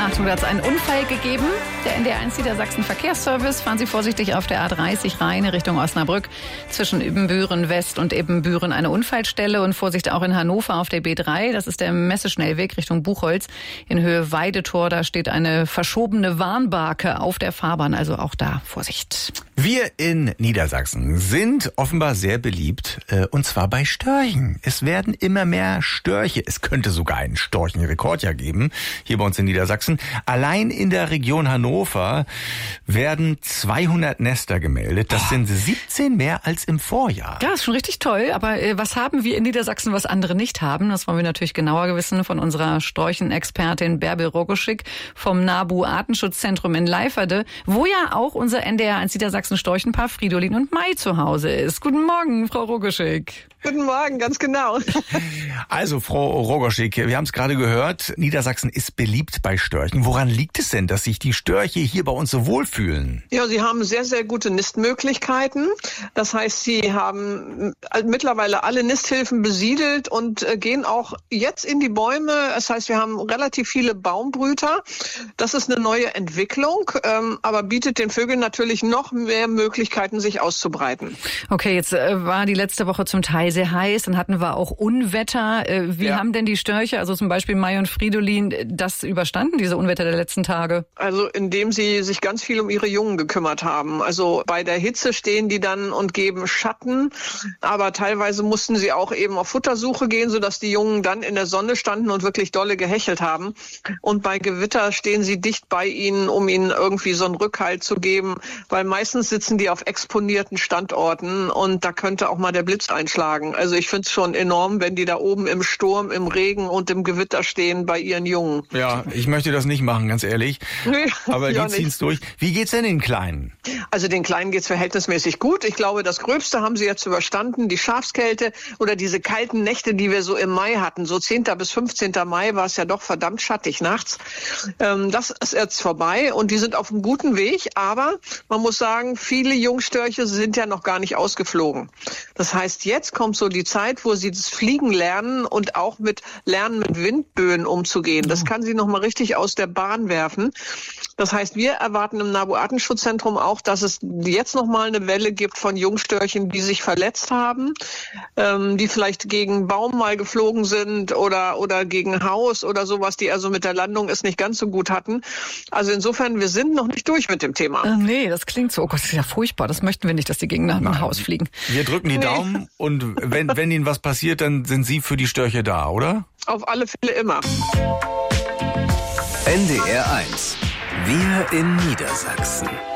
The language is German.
Achtung, da hat es einen Unfall gegeben. Der NDR1 Niedersachsen Verkehrsservice. Fahren Sie vorsichtig auf der A30 Rhein Richtung Osnabrück. Zwischen Ibbenbüren West und Ibbenbüren eine Unfallstelle. Und Vorsicht auch in Hannover auf der B3. Das ist der Messeschnellweg Richtung Buchholz. In Höhe Weidetor, da steht eine verschobene Warnbarke auf der Fahrbahn. Also auch da Vorsicht. Wir in Niedersachsen sind offenbar sehr beliebt, und zwar bei Störchen. Es werden immer mehr Störche. Es könnte sogar einen Storchenrekord ja geben, hier bei uns in Niedersachsen. Allein in der Region Hannover werden 200 Nester gemeldet. Das sind 17 mehr als im Vorjahr. Ja, ist schon richtig toll. Aber was haben wir in Niedersachsen, was andere nicht haben? Das wollen wir natürlich genauer wissen von unserer Storchenexpertin Bärbel Rogoschik vom NABU Artenschutzzentrum in Leiferde, wo ja auch unser NDR1 Niedersachsen Storchenpaar Fridolin und Mai zu Hause ist. Guten Morgen, Frau Rogoschik. Guten Morgen, ganz genau. Also, Frau Rogoschik, wir haben es gerade gehört, Niedersachsen ist beliebt bei Störchen. Woran liegt es denn, dass sich die Störche hier bei uns so wohlfühlen? Ja, sie haben sehr, sehr gute Nistmöglichkeiten. Das heißt, sie haben mittlerweile alle Nisthilfen besiedelt und gehen auch jetzt in die Bäume. Das heißt, wir haben relativ viele Baumbrüter. Das ist eine neue Entwicklung, aber bietet den Vögeln natürlich noch mehr Möglichkeiten, sich auszubreiten. Okay, jetzt war die letzte Woche zum Teil sehr heiß, dann hatten wir auch Unwetter. Wie haben denn die Störche, also zum Beispiel Mai und Fridolin, das überstanden, diese Unwetter der letzten Tage? Also indem sie sich ganz viel um ihre Jungen gekümmert haben. Also bei der Hitze stehen die dann und geben Schatten, aber teilweise mussten sie auch eben auf Futtersuche gehen, sodass die Jungen dann in der Sonne standen und wirklich dolle gehechelt haben. Und bei Gewitter stehen sie dicht bei ihnen, um ihnen irgendwie so einen Rückhalt zu geben, weil meistens sitzen die auf exponierten Standorten und da könnte auch mal der Blitz einschlagen. Also ich finde es schon enorm, wenn die da oben im Sturm, im Regen und im Gewitter stehen bei ihren Jungen. Ja, ich möchte das nicht machen, ganz ehrlich. Nee, aber die ziehen es durch. Wie geht's denn den Kleinen? Also den Kleinen geht's verhältnismäßig gut. Ich glaube, das Gröbste haben sie jetzt überstanden. Die Schafskälte oder diese kalten Nächte, die wir so im Mai hatten, so 10. bis 15. Mai war es ja doch verdammt schattig nachts. Das ist jetzt vorbei und die sind auf einem guten Weg. Aber man muss sagen, viele Jungstörche sind ja noch gar nicht ausgeflogen. Das heißt, jetzt kommt so die Zeit, wo sie das Fliegen lernen und auch mit Windböen umzugehen. Das kann sie noch mal richtig aus der Bahn werfen. Das heißt, wir erwarten im NABU Artenschutzzentrum auch, dass es jetzt noch mal eine Welle gibt von Jungstörchen, die sich verletzt haben, die vielleicht gegen Baum mal geflogen sind oder gegen Haus oder sowas, die also mit der Landung es nicht ganz so gut hatten. Also insofern, wir sind noch nicht durch mit dem Thema. Nee, das klingt so, oh Gott, das ist ja furchtbar. Das möchten wir nicht, dass die gegen ein Haus fliegen. Wir drücken die Daumen und wenn ihnen was passiert, dann sind Sie für die Störche da, oder? Auf alle Fälle immer. NDR1. Wir in Niedersachsen.